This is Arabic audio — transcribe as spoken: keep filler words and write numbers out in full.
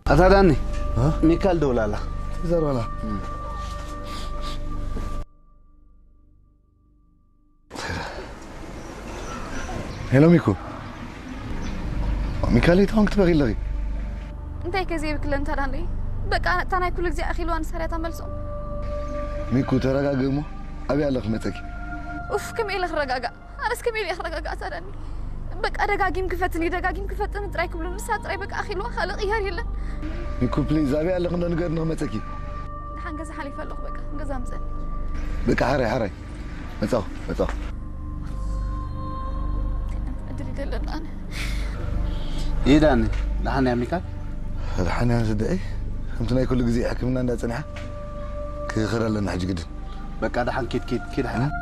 أتاداني ها ميكال دولالا زرولا هلو ميكو ميكالي تونك تبغي لغي انت كذي بكلن تراني بقى انا كل جزء اخي لو انا سريت املسو ميكو ترغاغمو ابي الله خمتك اوف كم إلى رغاغا انا كم إلى رغاغا تراني بقى دغاغيم كفتني دغاغيم كفتن تراي كبلو نسا تراي بقى اخي لو خالق يار يلا ميكو بليز ابي الله خنا نغير نغمتك حنجز حالي فلق بقى نجز امزن بقى حري حري متاو متاو ادري دلن انا ايه داني دحن يا ميكال دحن يا صدقي انتنا كل جزء حكمنا ندا صنحه كخر لنا حج قد بقى دحن كيت كيت كده